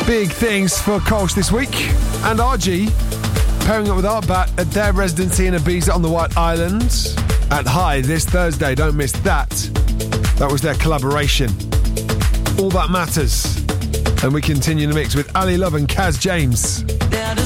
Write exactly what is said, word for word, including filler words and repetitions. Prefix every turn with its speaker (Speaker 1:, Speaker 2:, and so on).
Speaker 1: Big things for Kolsch this week. And R G pairing up with Artbat at their residency in Ibiza on the White Island at High this Thursday. Don't miss that. That was their collaboration. All That Matters. And we continue the mix with Ali Love and Kaz James.